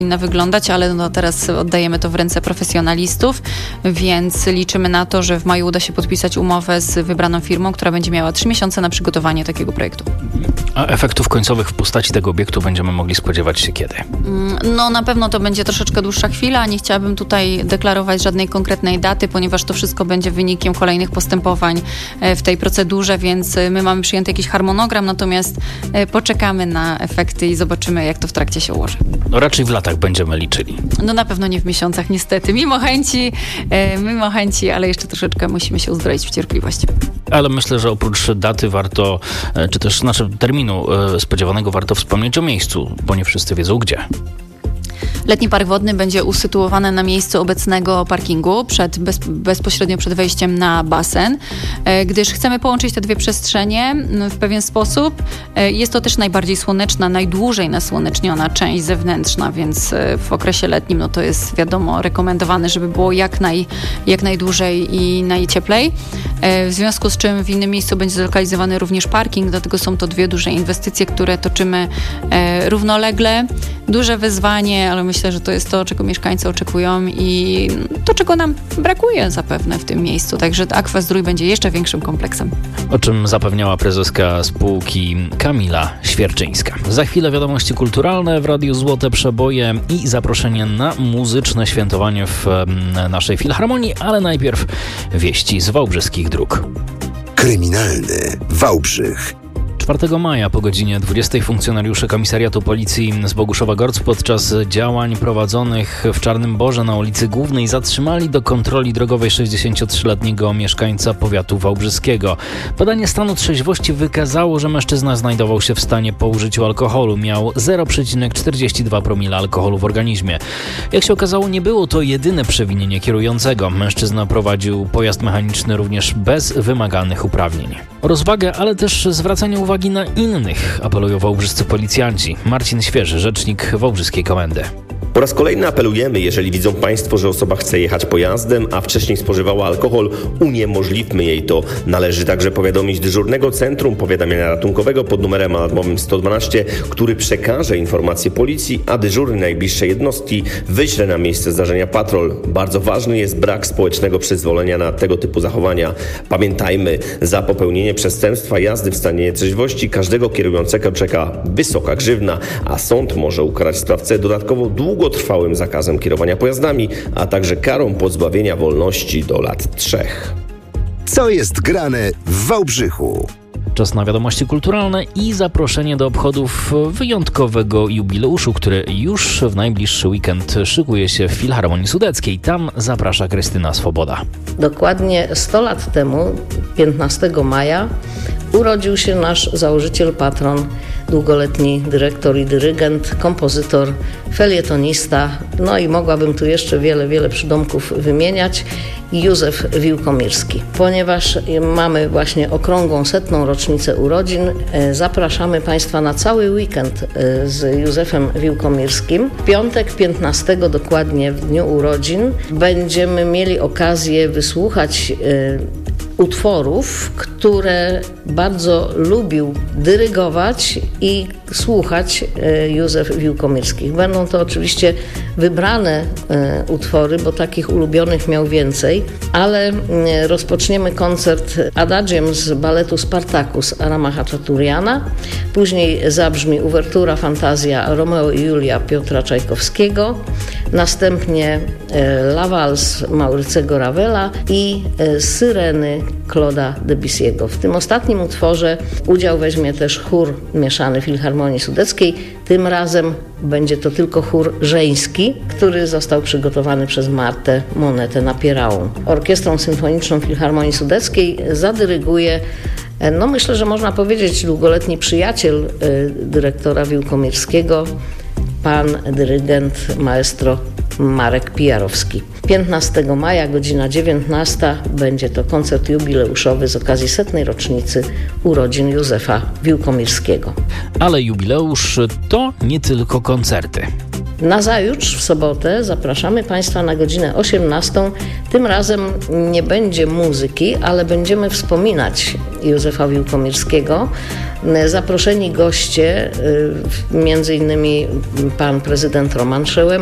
powinna wyglądać, ale teraz oddajemy to w ręce profesjonalistów, więc liczymy na to, że w maju uda się podpisać umowę z wybraną firmą, która będzie miała 3 miesiące na przygotowanie takiego projektu. A efektów końcowych w postaci tego obiektu będziemy mogli spodziewać się kiedy? Na pewno to będzie troszeczkę dłuższa chwila. Nie chciałabym tutaj deklarować żadnej konkretnej daty, ponieważ to wszystko będzie wynikiem kolejnych postępowań w tej procedurze, więc my mamy przyjęty jakiś harmonogram, natomiast poczekamy na efekty i zobaczymy, jak to w trakcie się ułoży. Raczej w latach będziemy liczyli. Na pewno nie w miesiącach, niestety. Mimo chęci, ale jeszcze troszeczkę musimy się uzbroić w cierpliwość. Ale myślę, że oprócz daty warto, czy też terminu spodziewanego, warto wspomnieć o miejscu, bo nie wszyscy wiedzą gdzie. Letni park wodny będzie usytuowany na miejscu obecnego parkingu, bezpośrednio przed wejściem na basen, gdyż chcemy połączyć te dwie przestrzenie w pewien sposób. Jest to też najbardziej słoneczna, najdłużej nasłoneczniona część zewnętrzna, więc w okresie letnim to jest wiadomo rekomendowane, żeby było jak najdłużej i najcieplej. W związku z czym w innym miejscu będzie zlokalizowany również parking, dlatego są to dwie duże inwestycje, które toczymy równolegle. Duże wyzwanie, ale myślę, że to jest to, czego mieszkańcy oczekują i to, czego nam brakuje zapewne w tym miejscu. Także Aqua-Zdrój będzie jeszcze większym kompleksem. O czym zapewniała prezeska spółki Kamila Świerczyńska. Za chwilę wiadomości kulturalne w Radiu Złote Przeboje i zaproszenie na muzyczne świętowanie w naszej filharmonii, ale najpierw wieści z wałbrzyskich dróg. Kryminalny Wałbrzych. 4 maja po godzinie 20 funkcjonariusze komisariatu policji z Boguszowa-Gorc podczas działań prowadzonych w Czarnym Borze na ulicy Głównej zatrzymali do kontroli drogowej 63-letniego mieszkańca powiatu wałbrzyskiego. Badanie stanu trzeźwości wykazało, że mężczyzna znajdował się w stanie po użyciu alkoholu. Miał 0,42 promila alkoholu w organizmie. Jak się okazało, nie było to jedyne przewinienie kierującego. Mężczyzna prowadził pojazd mechaniczny również bez wymaganych uprawnień. O rozwagę, ale też zwracanie uwagi na innych apelują wałbrzyscy policjanci. Marcin Świeży, rzecznik Wałbrzyskiej Komendy. Po raz kolejny apelujemy, jeżeli widzą Państwo, że osoba chce jechać pojazdem, a wcześniej spożywała alkohol, uniemożliwmy jej to. Należy także powiadomić dyżurnego Centrum Powiadamiania Ratunkowego pod numerem alarmowym 112, który przekaże informację policji, a dyżurny najbliższej jednostki wyśle na miejsce zdarzenia patrol. Bardzo ważny jest brak społecznego przyzwolenia na tego typu zachowania. Pamiętajmy, za popełnienie przestępstwa jazdy w stanie nietrzeźwości każdego kierującego czeka wysoka grzywna, a sąd może ukarać sprawcę dodatkowo długotrwałym zakazem kierowania pojazdami, a także karą pozbawienia wolności do lat 3. Co jest grane w Wałbrzychu? Czas na wiadomości kulturalne i zaproszenie do obchodów wyjątkowego jubileuszu, który już w najbliższy weekend szykuje się w Filharmonii Sudeckiej. Tam zaprasza Krystyna Swoboda. Dokładnie 100 lat temu, 15 maja, urodził się nasz założyciel, patron, długoletni dyrektor i dyrygent, kompozytor, felietonista, i mogłabym tu jeszcze wiele przydomków wymieniać, Józef Wiłkomirski. Ponieważ mamy właśnie okrągłą 100. rocznicę urodzin, zapraszamy Państwa na cały weekend z Józefem Wiłkomirskim. W piątek 15 dokładnie, w dniu urodzin, będziemy mieli okazję wysłuchać utworów, które bardzo lubił dyrygować i słuchać Józef Wiłkomirski. Będą to oczywiście wybrane utwory, bo takich ulubionych miał więcej, ale rozpoczniemy koncert adagiem z baletu Spartacus Arama Hachaturiana, później zabrzmi uwertura fantazja Romeo i Julia Piotra Czajkowskiego, następnie La Valse Maurycego Ravela i Syreny Claude'a Debussy'ego. W tym ostatnim utworze udział weźmie też chór mieszany Filharmonii Sudeckiej. Tym razem będzie to tylko chór żeński, który został przygotowany przez Martę Monetę-Napierałą. Orkiestrą Symfoniczną Filharmonii Sudeckiej zadyryguje, myślę, że można powiedzieć, długoletni przyjaciel dyrektora Wiłkomirskiego, pan dyrygent, maestro Marek Pijarowski. 15 maja, godzina 19, będzie to koncert jubileuszowy z okazji 100. rocznicy urodzin Józefa Wiłkomirskiego. Ale jubileusz to nie tylko koncerty. Nazajutrz, w sobotę, zapraszamy Państwa na godzinę 18. Tym razem nie będzie muzyki, ale będziemy wspominać Józefa Wiłkomirskiego. Zaproszeni goście, między innymi pan prezydent Roman Szełema,